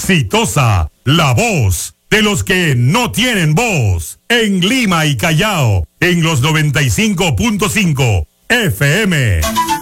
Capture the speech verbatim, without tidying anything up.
Exitosa, la voz de los que no tienen voz. En Lima y Callao, en los noventa y cinco punto cinco F M.